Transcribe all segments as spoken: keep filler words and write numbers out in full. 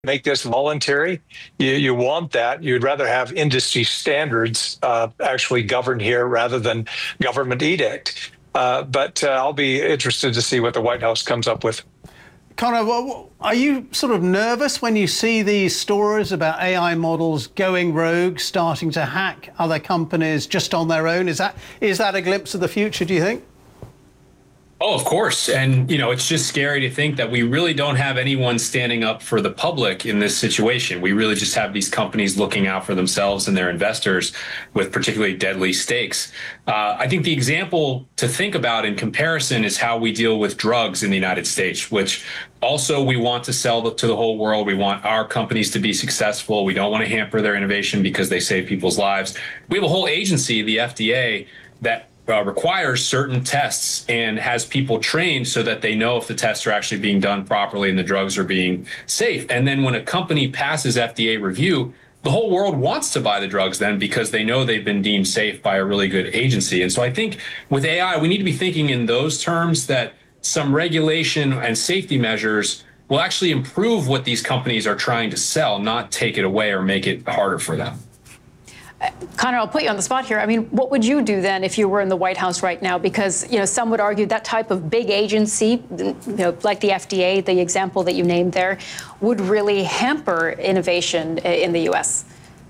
make this voluntary. You, you want that. You'd rather have industry standards uh, actually govern here rather than government edict. Uh, but uh, I'll be interested to see what the White House comes up with. Connor, are you sort of nervous when you see these stories about A I models going rogue, starting to hack other companies just on their own? Is that is that a glimpse of the future, do you think? Oh, of course. And, you know, it's just scary to think that we really don't have anyone standing up for the public in this situation. We really just have these companies looking out for themselves and their investors with particularly deadly stakes. Uh, I think the example to think about in comparison is how we deal with drugs in the United States, which also we want to sell to the whole world. We want our companies to be successful. We don't want to hamper their innovation because they save people's lives. We have a whole agency, the F D A, that Uh, requires certain tests and has people trained so that they know if the tests are actually being done properly and the drugs are being safe. And then when a company passes F D A review, the whole world wants to buy the drugs then because they know they've been deemed safe by a really good agency. And so I think with A I, we need to be thinking in those terms, that some regulation and safety measures will actually improve what these companies are trying to sell, not take it away or make it harder for them. Connor, I'll put you on the spot here. I mean, what would you do then if you were in the White House right now? Because, you know, some would argue that type of big agency, you know, like the F D A, the example that you named there, would really hamper innovation in the U S.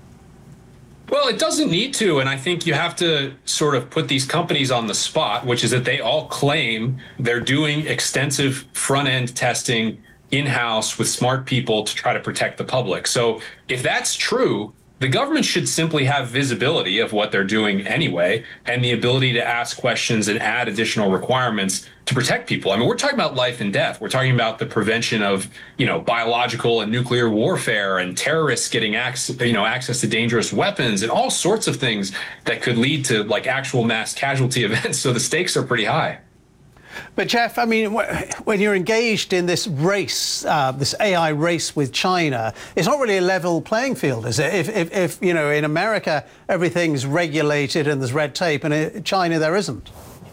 Well, it doesn't need to. And I think you have to sort of put these companies on the spot, which is that they all claim they're doing extensive front-end testing in-house with smart people to try to protect the public. So if that's true, the government should simply have visibility of what they're doing anyway, and the ability to ask questions and add additional requirements to protect people. I mean, we're talking about life and death. We're talking about the prevention of, you know, biological and nuclear warfare and terrorists getting access, you know, access to dangerous weapons and all sorts of things that could lead to like actual mass casualty events. So the stakes are pretty high. But Jeff, I mean, when you're engaged in this race, uh, this A I race with China, it's not really a level playing field, is it? If, if, if you know, in America, everything's regulated and there's red tape, and in China there isn't.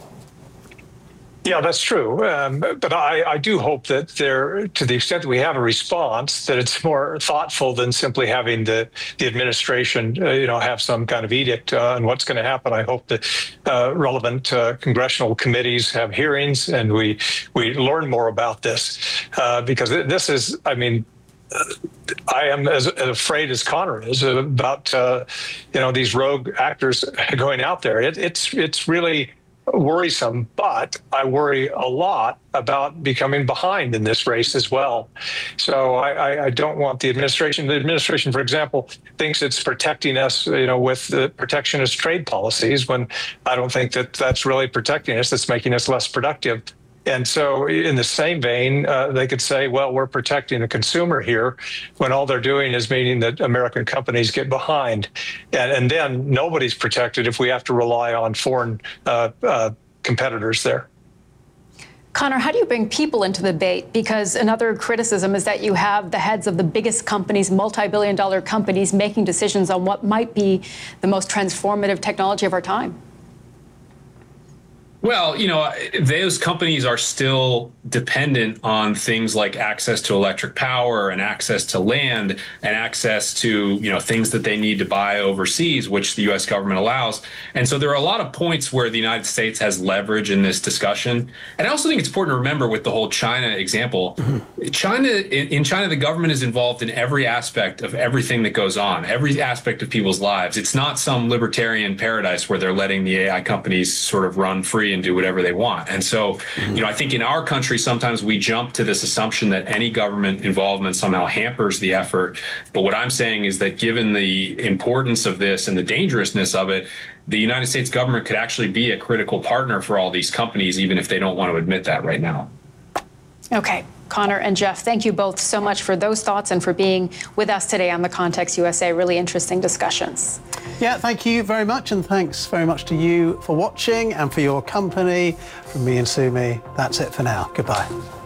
Yeah, that's true. Um, but I, I do hope that there, to the extent that we have a response, that it's more thoughtful than simply having the, the administration, uh, you know, have some kind of edict uh, on what's going to happen. I hope that uh, relevant uh, congressional committees have hearings and we we learn more about this uh, because this is, I mean, uh, I am as, as afraid as Connor is about, uh, you know, these rogue actors going out there. It, it's it's really worrisome, but I worry a lot about becoming behind in this race as well. So I, I, I don't want the administration. The administration, for example, thinks it's protecting us, you know, with the protectionist trade policies, when I don't think that that's really protecting us. That's making us less productive. And so in the same vein, uh, they could say, well, we're protecting the consumer here, when all they're doing is meaning that American companies get behind. And, and then nobody's protected if we have to rely on foreign uh, uh, competitors there. Connor, how do you bring people into the debate? Because another criticism is that you have the heads of the biggest companies, multi-billion dollar companies, making decisions on what might be the most transformative technology of our time. Well, you know, those companies are still dependent on things like access to electric power and access to land and access to, you know, things that they need to buy overseas, which the U S government allows. And so there are a lot of points where the United States has leverage in this discussion. And I also think it's important to remember with the whole China example, mm-hmm. China, in China, the government is involved in every aspect of everything that goes on, every aspect of people's lives. It's not some libertarian paradise where they're letting the A I companies sort of run free and do whatever they want. And so, mm-hmm. you know, I think in our country, sometimes we jump to this assumption that any government involvement somehow hampers the effort. But what I'm saying is that given the importance of this and the dangerousness of it, the United States government could actually be a critical partner for all these companies, even if they don't want to admit that right now. Okay. Connor and Jeff, thank you both so much for those thoughts and for being with us today on the Context U S A. Really interesting discussions. Yeah, thank you very much, and thanks very much to you for watching and for your company. From me and Sumi, that's it for now. Goodbye.